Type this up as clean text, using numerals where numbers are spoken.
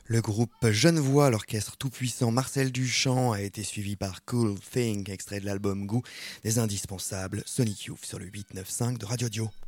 Le groupe Genevois, l'orchestre tout-puissant Marcel Duchamp a été suivi par Cool Thing, extrait de l'album Goût, des indispensables Sonic Youth sur le 895 de Radio Dio.